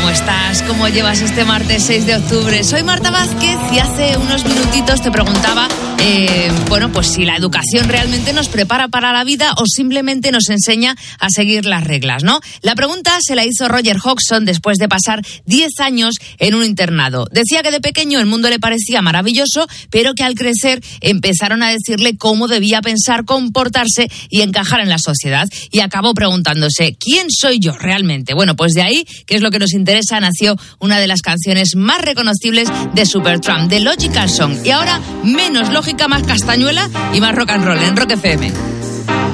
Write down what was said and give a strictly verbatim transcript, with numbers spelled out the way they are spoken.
¿Cómo estás? ¿Cómo llevas este martes seis de octubre? Soy Marta Vázquez y hace unos minutitos te preguntaba, eh, bueno, pues si la educación realmente nos prepara para la vida o simplemente nos enseña a seguir las reglas, ¿no? La pregunta se la hizo Roger Hodgson después de pasar diez años en un internado. Decía que de pequeño el mundo le parecía maravilloso, pero que al crecer empezaron a decirle cómo debía pensar, comportarse y encajar en la sociedad. Y acabó preguntándose, ¿quién soy yo realmente? Bueno, pues de ahí, que es lo que nos interesa, nació una de las canciones más reconocibles de Supertramp, The Logical Song. Y ahora, menos lógica, más castañuela y más rock and roll en Rock F M.